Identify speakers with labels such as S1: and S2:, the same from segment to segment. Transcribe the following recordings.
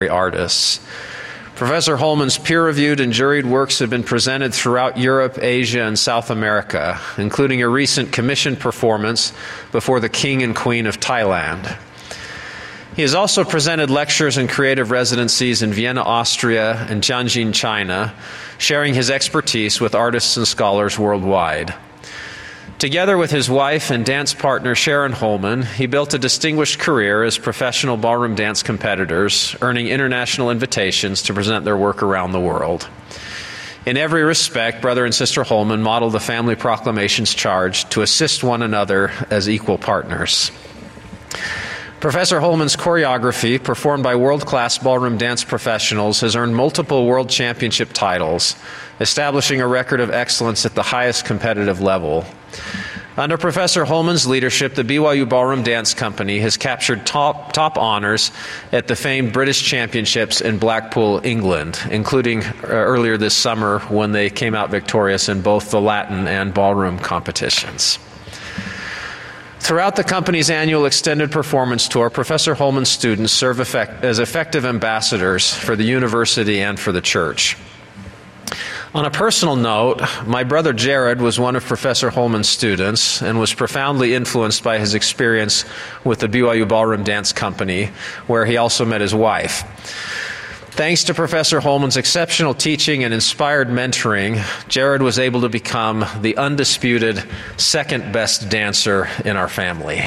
S1: artists. Professor Holman's peer-reviewed and juried works have been presented throughout Europe, Asia, and South America, including a recent commissioned performance before the King and Queen of Thailand. He has also presented lectures and creative residencies in Vienna, Austria, and Tianjin, China, sharing his expertise with artists and scholars worldwide. Together with his wife and dance partner Sharon Holman, he built a distinguished career as professional ballroom dance competitors, earning international invitations to present their work around the world. In every respect, brother and sister Holman model the family proclamation's charge to assist one another as equal partners. Professor Holman's choreography, performed by world-class ballroom dance professionals, has earned multiple world championship titles, establishing a record of excellence at the highest competitive level. Under Professor Holman's leadership, the BYU Ballroom Dance Company has captured top honors at the famed British Championships in Blackpool, England, including earlier this summer when they came out victorious in both the Latin and ballroom competitions. Throughout the company's annual extended performance tour, Professor Holman's students serve as effective ambassadors for the university and for the church. On a personal note, my brother Jared was one of Professor Holman's students and was profoundly influenced by his experience with the BYU Ballroom Dance Company, where he also met his wife. Thanks to Professor Holman's exceptional teaching and inspired mentoring, Jared was able to become the undisputed second best dancer in our family.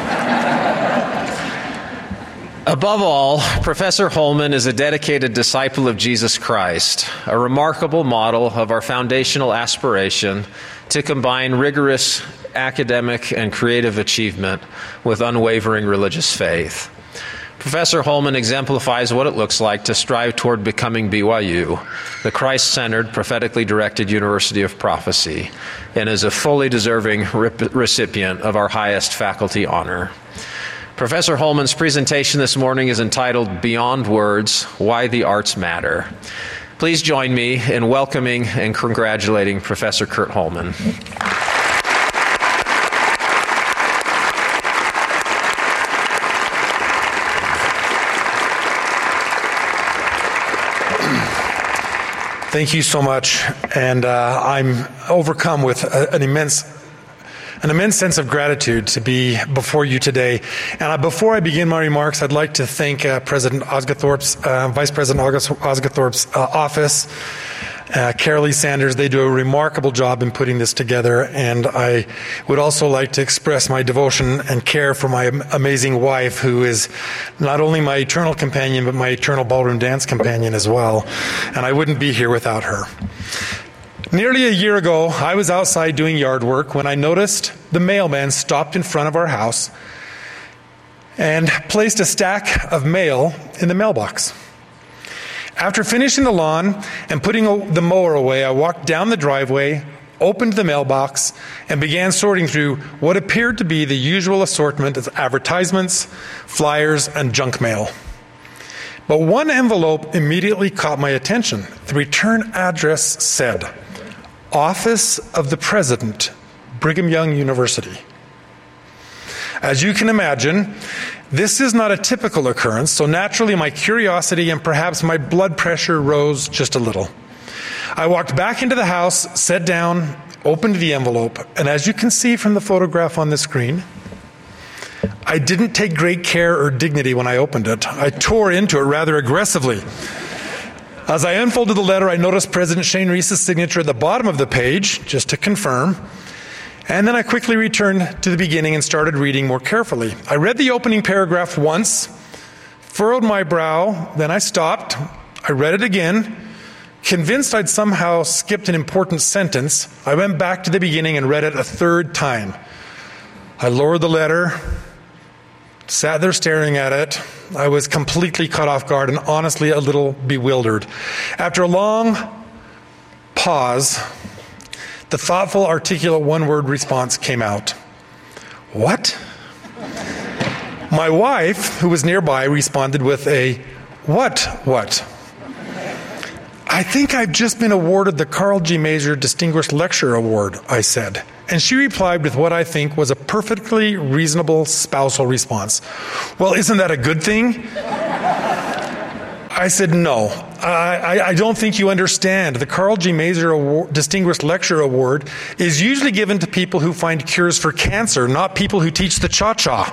S1: Above all, Professor Holman is a dedicated disciple of Jesus Christ, a remarkable model of our foundational aspiration to combine rigorous academic and creative achievement with unwavering religious faith. Professor Holman exemplifies what it looks like to strive toward becoming BYU, the Christ-centered, prophetically directed University of Prophecy, and is a fully deserving recipient of our highest faculty honor. Professor Holman's presentation this morning is entitled Beyond Words, Why the Arts Matter. Please join me in welcoming and congratulating Professor Kurt Holman.
S2: Thank you so much, and I'm overcome with an immense sense of gratitude to be before you today. And before I begin my remarks, I'd like to thank Vice President Osgathorpe's office, Carolee Sanders. They do a remarkable job in putting this together, and I would also like to express my devotion and care for my amazing wife, who is not only my eternal companion, but my eternal ballroom dance companion as well, and I wouldn't be here without her. Nearly a year ago, I was outside doing yard work when I noticed the mailman stopped in front of our house and placed a stack of mail in the mailbox. After finishing the lawn and putting the mower away, I walked down the driveway, opened the mailbox, and began sorting through what appeared to be the usual assortment of advertisements, flyers, and junk mail. But one envelope immediately caught my attention. The return address said, Office of the President, Brigham Young University. As you can imagine, this is not a typical occurrence, so naturally my curiosity and perhaps my blood pressure rose just a little. I walked back into the house, sat down, opened the envelope, and as you can see from the photograph on the screen, I didn't take great care or dignity when I opened it. I tore into it rather aggressively. As I unfolded the letter, I noticed President Shane Reese's signature at the bottom of the page, just to confirm. And then I quickly returned to the beginning and started reading more carefully. I read the opening paragraph once, furrowed my brow, then I stopped. I read it again. Convinced I'd somehow skipped an important sentence, I went back to the beginning and read it a third time. I lowered the letter, sat there staring at it. I was completely caught off guard and honestly a little bewildered. After a long pause, the thoughtful, articulate one-word response came out. What? My wife, who was nearby, responded with a, What? I think I've just been awarded the Carl G. Mazur Distinguished Lecturer Award, I said. And she replied with what I think was a perfectly reasonable spousal response. Well, isn't that a good thing? I said, no, I don't think you understand. The Carl G. Mazur Award, Distinguished Lecturer Award is usually given to people who find cures for cancer, not people who teach the cha-cha.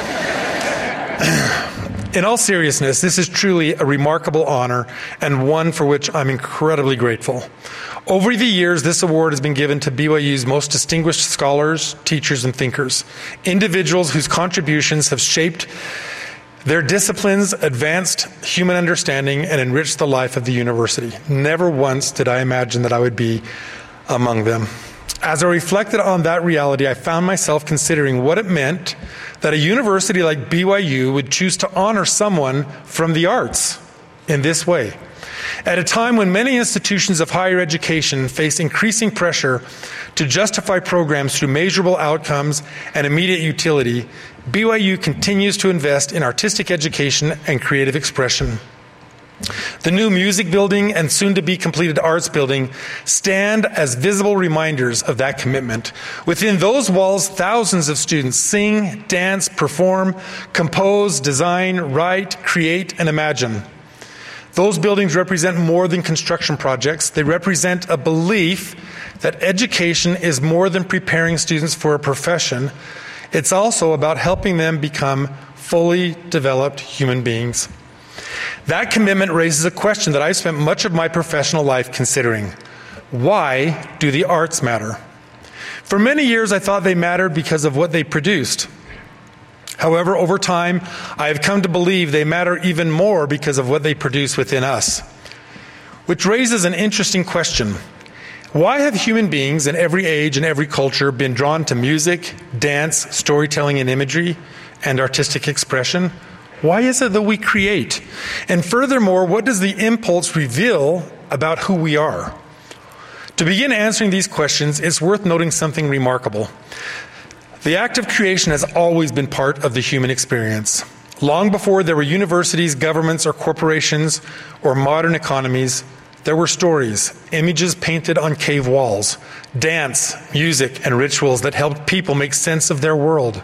S2: In all seriousness, this is truly a remarkable honor and one for which I'm incredibly grateful. Over the years, this award has been given to BYU's most distinguished scholars, teachers, and thinkers, individuals whose contributions have shaped their disciplines, advanced human understanding, and enriched the life of the university. Never once did I imagine that I would be among them. As I reflected on that reality, I found myself considering what it meant that a university like BYU would choose to honor someone from the arts in this way. At a time when many institutions of higher education face increasing pressure to justify programs through measurable outcomes and immediate utility, BYU continues to invest in artistic education and creative expression. The new music building and soon-to-be completed arts building stand as visible reminders of that commitment. Within those walls, thousands of students sing, dance, perform, compose, design, write, create, and imagine. Those buildings represent more than construction projects. They represent a belief that education is more than preparing students for a profession. It's also about helping them become fully developed human beings. That commitment raises a question that I've spent much of my professional life considering. Why do the arts matter? For many years, I thought they mattered because of what they produced. However, over time, I have come to believe they matter even more because of what they produce within us. Which raises an interesting question. Why have human beings in every age and every culture been drawn to music, dance, storytelling and imagery, and artistic expression? Why is it that we create? And furthermore, what does the impulse reveal about who we are? To begin answering these questions, it's worth noting something remarkable. The act of creation has always been part of the human experience. Long before there were universities, governments, or corporations, or modern economies, there were stories, images painted on cave walls, dance, music, and rituals that helped people make sense of their world.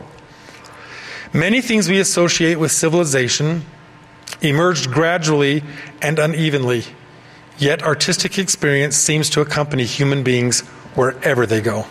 S2: Many things we associate with civilization emerged gradually and unevenly, yet artistic experience seems to accompany human beings wherever they go.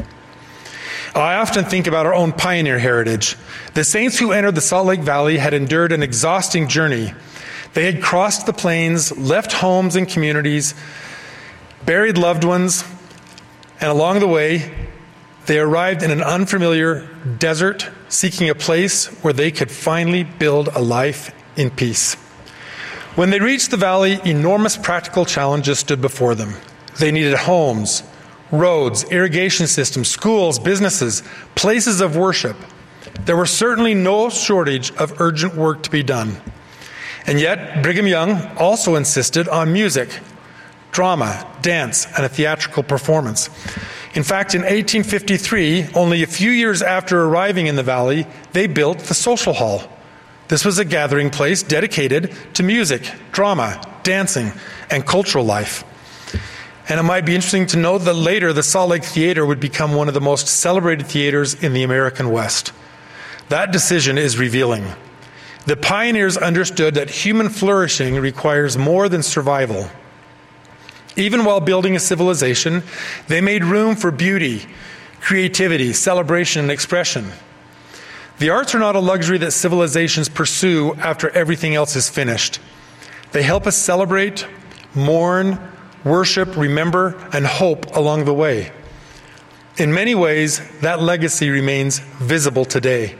S2: I often think about our own pioneer heritage. The saints who entered the Salt Lake Valley had endured an exhausting journey. They had crossed the plains, left homes and communities, buried loved ones, and along the way, they arrived in an unfamiliar desert, seeking a place where they could finally build a life in peace. When they reached the valley, enormous practical challenges stood before them. They needed homes, roads, irrigation systems, schools, businesses, places of worship. There was certainly no shortage of urgent work to be done. And yet, Brigham Young also insisted on music, drama, dance, and a theatrical performance. In fact, in 1853, only a few years after arriving in the valley, they built the Social Hall. This was a gathering place dedicated to music, drama, dancing, and cultural life. And it might be interesting to note that later the Salt Lake Theater would become one of the most celebrated theaters in the American West. That decision is revealing. The pioneers understood that human flourishing requires more than survival. Even while building a civilization, they made room for beauty, creativity, celebration, and expression. The arts are not a luxury that civilizations pursue after everything else is finished. They help us celebrate, mourn, worship, remember, and hope along the way. In many ways, that legacy remains visible today.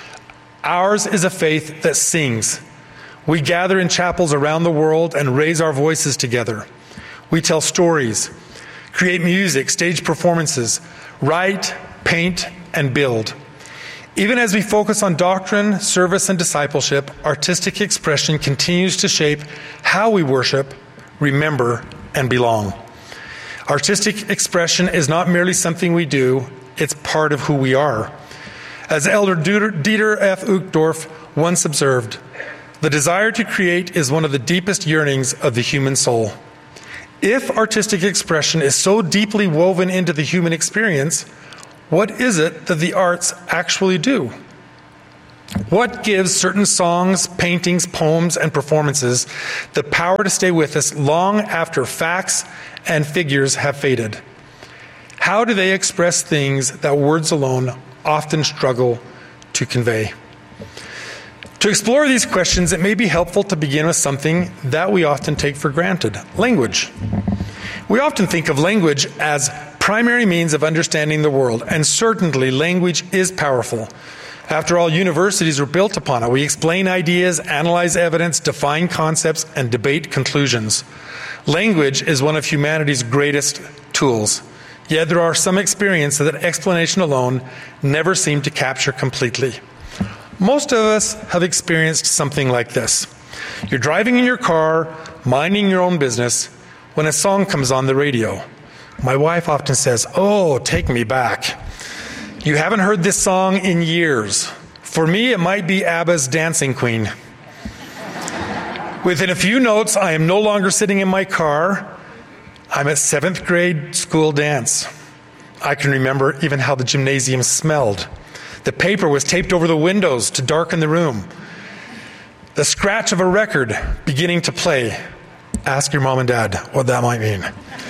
S2: Ours is a faith that sings. We gather in chapels around the world and raise our voices together. We tell stories, create music, stage performances, write, paint, and build. Even as we focus on doctrine, service, and discipleship, artistic expression continues to shape how we worship, remember, and belong. Artistic expression is not merely something we do, it's part of who we are. As Elder Dieter F. Uchtdorf once observed, the desire to create is one of the deepest yearnings of the human soul. If artistic expression is so deeply woven into the human experience, what is it that the arts actually do? What gives certain songs, paintings, poems, and performances the power to stay with us long after facts and figures have faded? How do they express things that words alone often struggle to convey? To explore these questions, it may be helpful to begin with something that we often take for granted: language. We often think of language as primary means of understanding the world, and certainly language is powerful. After all, universities were built upon it. We explain ideas, analyze evidence, define concepts, and debate conclusions. Language is one of humanity's greatest tools. Yet there are some experiences that explanation alone never seem to capture completely. Most of us have experienced something like this. You're driving in your car, minding your own business, when a song comes on the radio. My wife often says, "Oh, take me back." You haven't heard this song in years. For me, it might be ABBA's Dancing Queen. Within a few notes, I am no longer sitting in my car. I'm at 7th grade school dance. I can remember even how the gymnasium smelled. The paper was taped over the windows to darken the room. The scratch of a record beginning to play. Ask your mom and dad what that might mean.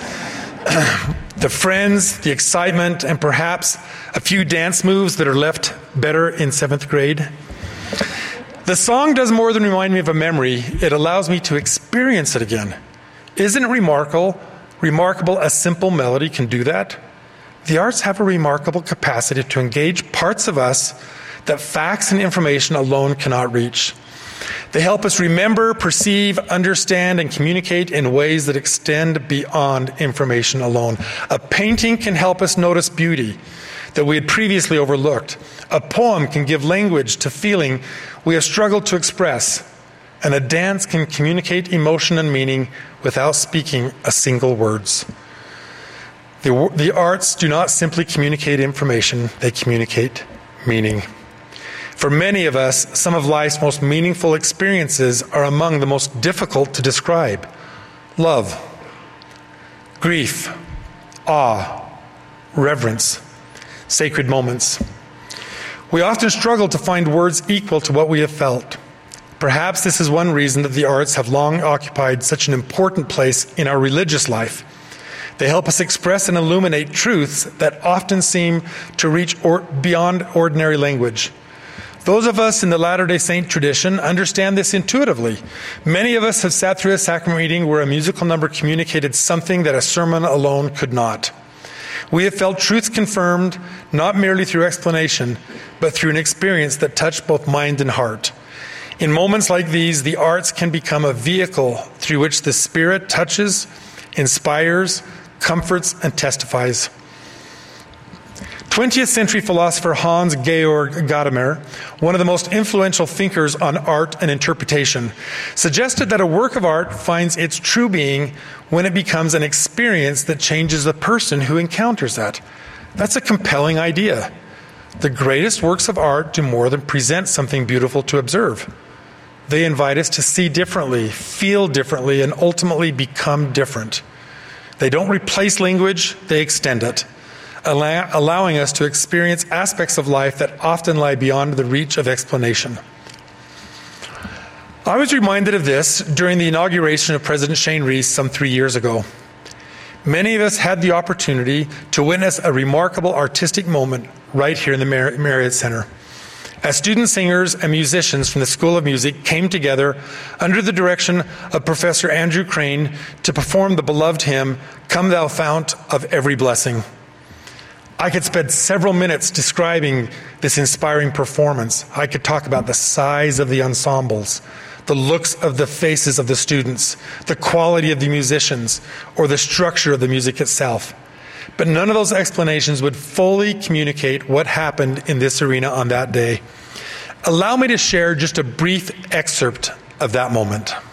S2: The friends, the excitement, and perhaps a few dance moves that are left better in 7th grade. The song does more than remind me of a memory. It allows me to experience it again. Isn't it remarkable a simple melody can do that? The arts have a remarkable capacity to engage parts of us that facts and information alone cannot reach. They help us remember, perceive, understand, and communicate in ways that extend beyond information alone. A painting can help us notice beauty that we had previously overlooked. A poem can give language to feeling we have struggled to express. And a dance can communicate emotion and meaning without speaking a single words. The arts do not simply communicate information, they communicate meaning. For many of us, some of life's most meaningful experiences are among the most difficult to describe. Love, grief, awe, reverence, sacred moments. We often struggle to find words equal to what we have felt. Perhaps this is one reason that the arts have long occupied such an important place in our religious life. They help us express and illuminate truths that often seem to reach beyond ordinary language. Those of us in the Latter-day Saint tradition understand this intuitively. Many of us have sat through a sacrament reading where a musical number communicated something that a sermon alone could not. We have felt truths confirmed, not merely through explanation, but through an experience that touched both mind and heart. In moments like these, the arts can become a vehicle through which the Spirit touches, inspires, comforts, and testifies. 20th century philosopher Hans Georg Gadamer, one of the most influential thinkers on art and interpretation, suggested that a work of art finds its true being when it becomes an experience that changes the person who encounters that. That's a compelling idea. The greatest works of art do more than present something beautiful to observe. They invite us to see differently, feel differently, and ultimately become different. They don't replace language, they extend it, allowing us to experience aspects of life that often lie beyond the reach of explanation. I was reminded of this during the inauguration of President Shane Reese some 3 years ago. Many of us had the opportunity to witness a remarkable artistic moment right here in the Marriott Center, as student singers and musicians from the School of Music came together under the direction of Professor Andrew Crane to perform the beloved hymn, "Come Thou Fount of Every Blessing." I could spend several minutes describing this inspiring performance. I could talk about the size of the ensembles, the looks of the faces of the students, the quality of the musicians, or the structure of the music itself. But none of those explanations would fully communicate what happened in this arena on that day. Allow me to share just a brief excerpt of that moment.